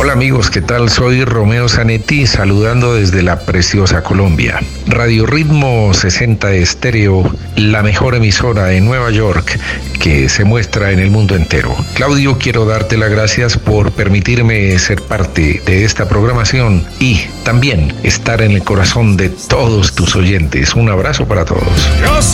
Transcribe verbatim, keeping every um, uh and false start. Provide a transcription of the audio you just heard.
Hola amigos, ¿qué tal? Soy Romeo Zanetti, saludando desde la preciosa Colombia. Radio Ritmo sesenta Estéreo, la mejor emisora en Nueva York que se muestra en el mundo entero. Claudio, quiero darte las gracias por permitirme ser parte de esta programación y también estar en el corazón de todos tus oyentes. Un abrazo para todos.